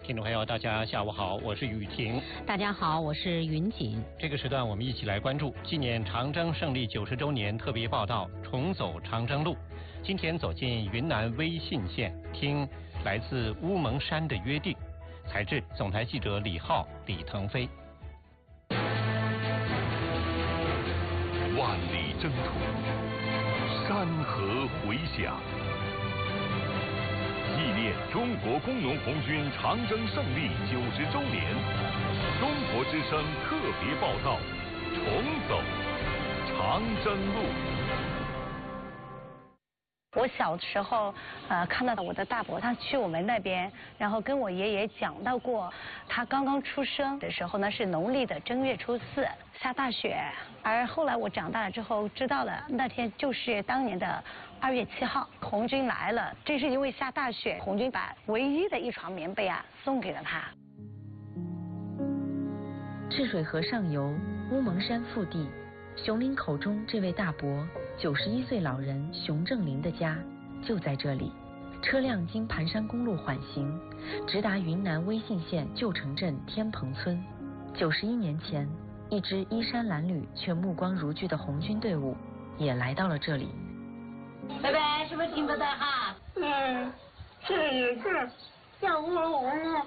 听众朋友，大家下午好，我是雨婷。 大家好，我是云锦。 这个时段我们一起来关注纪念长征胜利90周年特别报道《重走长征路》。今天走进云南威信县，听来自乌蒙山的约定。采制总台记者李浩、李腾飞。 万里征途，山河回响。纪念中国工农红军长征胜利90周年，中国之声特别报道：重走长征路。 我小时候，看到我的大伯他去我们那边，然后跟我爷爷讲到过，他刚刚出生的时候呢是农历的正月初4下大雪，而后来我长大了之后知道了，那天就是当年的2月7号，红军来了，正是因为下大雪，红军把唯一的一床棉被送给了他。 赤水河上游乌蒙山腹地，熊林口中这位大伯91岁老人熊正林的家就在这里。车辆经盘山公路缓行，直达云南威信县旧城镇天棚村。91年前，一支衣衫褴褛却目光如炬的红军队伍也来到了这里。 拜拜，是不是听不到啊？ 是小乌龙呢。